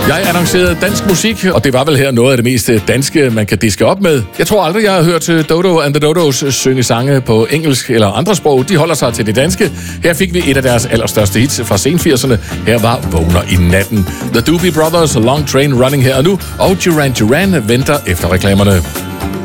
Jeg annoncerede dansk musik, og det var vel her noget af det mest danske, man kan diske op med. Jeg tror aldrig, jeg har hørt Dodo and the Dodos synge sange på engelsk eller andre sprog. De holder sig til det danske. Her fik vi et af deres allerstørste hits fra sen 80'erne. Her var Vågner i natten. The Doobie Brothers, Long Train Running her og nu, og Duran Duran venter efter reklamerne.